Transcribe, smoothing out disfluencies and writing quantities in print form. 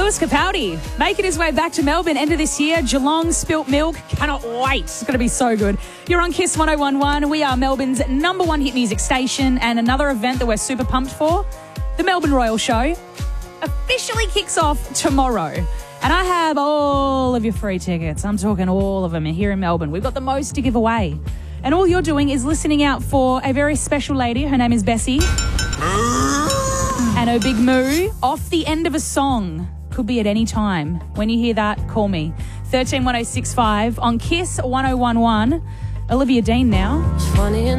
Lewis Capaldi making his way back to Melbourne end of this year. Geelong Spilt Milk. Cannot wait. It's going to be so good. You're on Kiss 1011. We are Melbourne's #1 hit music station, and another event that we're super pumped for, the Melbourne Royal Show, officially kicks off tomorrow. And I have all of your free tickets. I'm talking all of them here in Melbourne. We've got the most to give away. And all you're doing is listening out for a very special lady. Her name is Bessie. And her big moo off the end of a song. Could be at any time. When you hear that, call me. 131065 on Kiss 1011. Olivia Dean now.